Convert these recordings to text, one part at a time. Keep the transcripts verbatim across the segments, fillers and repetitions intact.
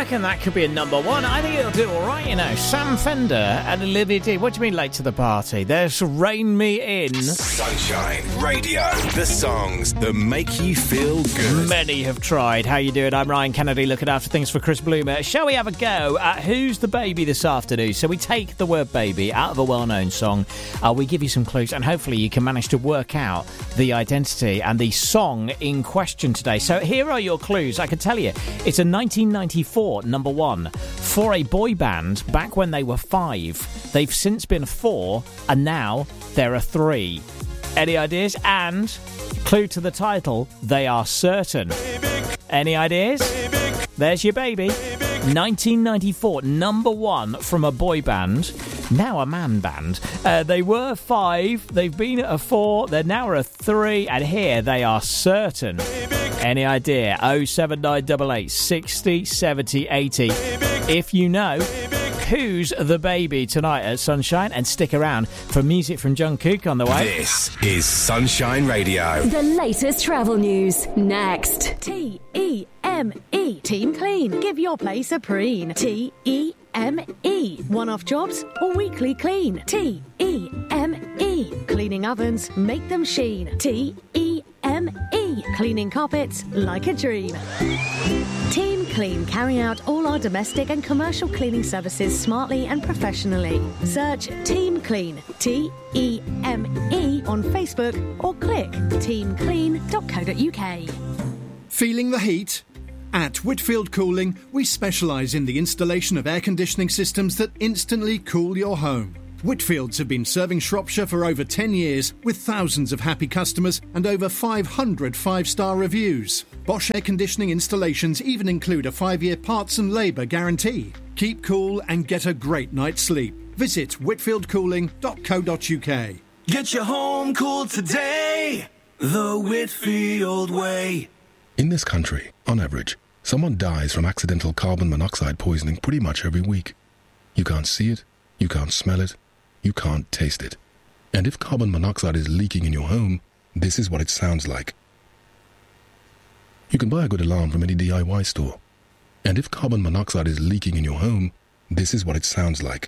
reckon that could be a number one. I think it'll do all right, you know. Sam Fender and Olivia Dean. What do you mean late to the party? There's Rain Me In. Sunshine Radio. The songs that make you feel good. Many have tried. How you doing? I'm Ryan Kennedy, looking after things for Chris Bloomer. Shall we have a go at Who's the Baby this afternoon? So we take the word baby out of a well-known song. Uh, we give you some clues, and hopefully you can manage to work out the identity and the song in question today. So here are your clues. I can tell you, it's a nineteen ninety-four number one for a boy band back when they were five. They've since been four, and now there are three. Any ideas? And clue to the title, they are certain. Any ideas? There's your baby. nineteen ninety-four, number one from a boy band, now a man band. Uh, they were five, they've been at a four, they're now at a three, and here they are certain. Any idea? oh seven nine eight eight, six oh, seven oh, eight oh. If you know, Who's the Baby tonight at Sunshine, and stick around for music from Jungkook on the way. This is Sunshine Radio. The latest travel news next. T E M E. Team Clean. Give your place a preen. T E M E. One-off jobs or weekly clean. T E M E. Cleaning ovens, make them sheen. T E M E. Cleaning carpets like a dream. Team Clean carry out all our domestic and commercial cleaning services smartly and professionally. Search Team Clean, T E M E, on Facebook or click team clean dot co dot uk. Feeling the heat? At Whitfield Cooling, we specialise in the installation of air conditioning systems that instantly cool your home. Whitfields have been serving Shropshire for over ten years with thousands of happy customers and over five hundred five-star reviews. Bosch air conditioning installations even include a five-year parts and labour guarantee. Keep cool and get a great night's sleep. Visit whitfield cooling dot co dot uk. Get your home cooled today, the Whitfield way. In this country, on average, someone dies from accidental carbon monoxide poisoning pretty much every week. You can't see it, you can't smell it, you can't taste it. And if carbon monoxide is leaking in your home, this is what it sounds like. You can buy a good alarm from any D I Y store. And if carbon monoxide is leaking in your home, this is what it sounds like.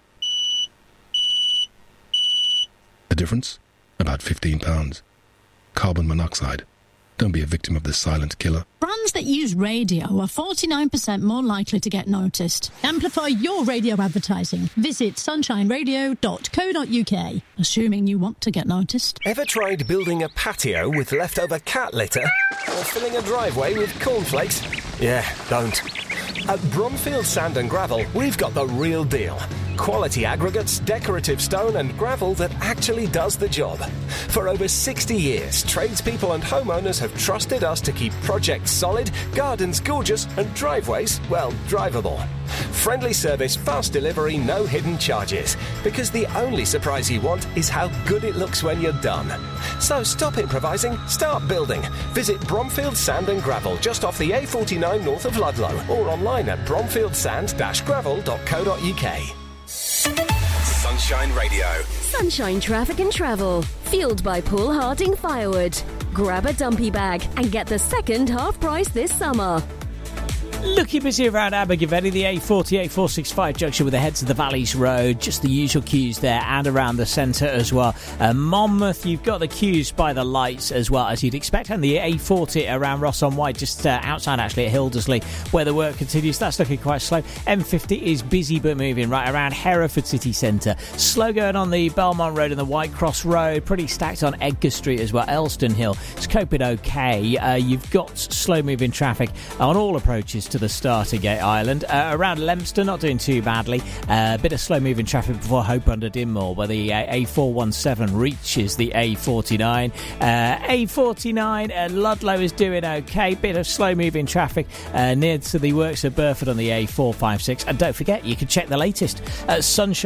The difference? About fifteen pounds. Carbon monoxide. Don't be a victim of this silent killer. Brands that use radio are forty-nine percent more likely to get noticed. Amplify your radio advertising. Visit sunshine radio dot co dot uk, assuming you want to get noticed. Ever tried building a patio with leftover cat litter? Or filling a driveway with cornflakes? Yeah, don't. At Bromfield Sand and Gravel, we've got the real deal. Quality aggregates, decorative stone and gravel that actually does the job. For over sixty years, tradespeople and homeowners have trusted us to keep projects solid, gardens gorgeous and driveways, well, drivable. Friendly service, fast delivery, no hidden charges. Because the only surprise you want is how good it looks when you're done. So stop improvising, start building. Visit Bromfield Sand and Gravel just off the A forty-nine north of Ludlow or online at bromfield sand dash gravel dot co dot uk. Sunshine Radio. Sunshine Traffic and Travel. Fueled by Paul Harding Firewood. Grab a dumpy bag and get the second half price this summer. Looking busy around Abergavenny, the A forty-eight four sixty-five junction with the head to the Valleys Road, just the usual queues there and around the centre as well. Uh, Monmouth, you've got the queues by the lights as well as you'd expect, and the A forty around Ross-on-Wye, just uh, outside actually at Hildersley where the work continues. That's looking quite slow. M fifty is busy but moving right around Hereford City Centre. Slow going on the Belmont Road and the White Cross Road, pretty stacked on Edgar Street as well. Elston Hill, it's coping okay. Uh, you've got slow moving traffic on all approaches to the Startergate Island. Uh, around Lempston, not doing too badly. A uh, bit of slow-moving traffic before Hope under Dinmore, where the uh, A four seventeen reaches the A forty-nine. Uh, A forty-nine, uh, Ludlow is doing okay. Bit of slow-moving traffic uh, near to the works of Burford on the A four fifty-six. And don't forget, you can check the latest at Sunshine